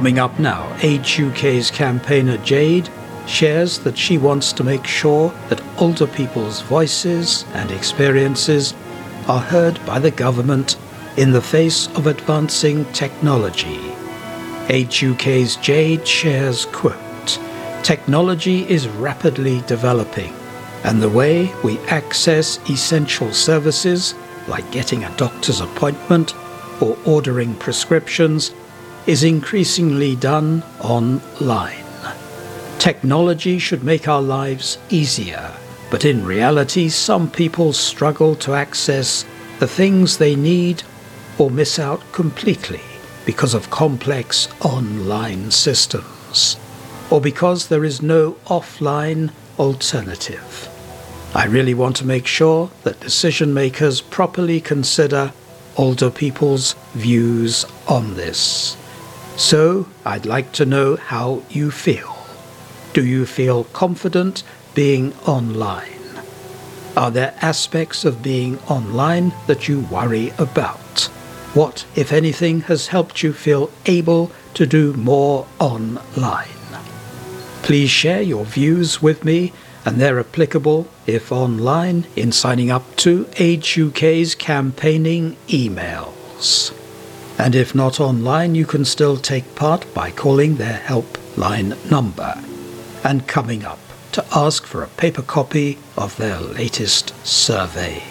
Coming up now, Age UK's campaigner Jade shares that she wants to make sure that older people's voices and experiences are heard by the government in the face of advancing technology. Age UK's Jade shares, quote, "Technology is rapidly developing, and the way we access essential services, like getting a doctor's appointment or ordering prescriptions, is increasingly done online. Technology should make our lives easier, but in reality, some people struggle to access the things they need or miss out completely because of complex online systems, or because there is no offline alternative. I really want to make sure that decision makers properly consider older people's views on this. So, I'd like to know how you feel. Do you feel confident being online? Are there aspects of being online that you worry about? What, if anything, has helped you feel able to do more online? Please share your views with me, and they're applicable, if online, in signing up to Age UK's campaigning emails. And if not online, you can still take part by calling their helpline number and coming up to ask for a paper copy of their latest survey.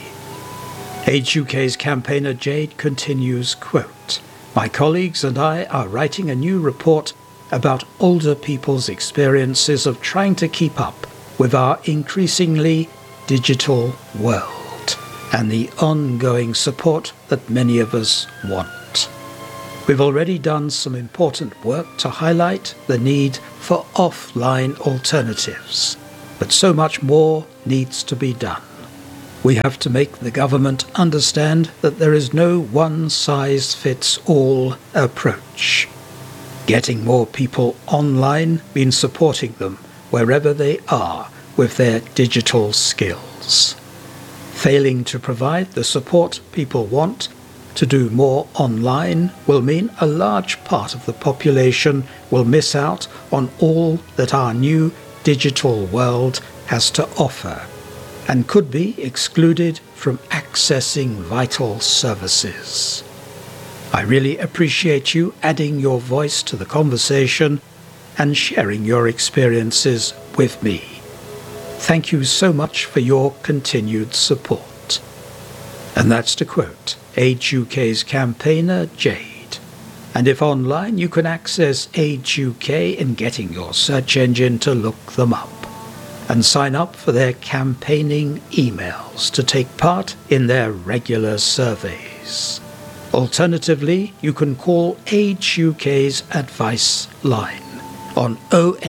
Age UK's campaigner Jade continues, quote, "My colleagues and I are writing a new report about older people's experiences of trying to keep up with our increasingly digital world and the ongoing support that many of us want. We've already done some important work to highlight the need for offline alternatives, but so much more needs to be done. We have to make the government understand that there is no one-size-fits-all approach. Getting more people online means supporting them wherever they are with their digital skills. Failing to provide the support people want to do more online will mean a large part of the population will miss out on all that our new digital world has to offer and could be excluded from accessing vital services. I really appreciate you adding your voice to the conversation and sharing your experiences with me. Thank you so much for your continued support." And that's to quote Age UK's campaigner Jade. And if online, you can access Age UK in getting your search engine to look them up and sign up for their campaigning emails to take part in their regular surveys. Alternatively, you can call Age UK's advice line on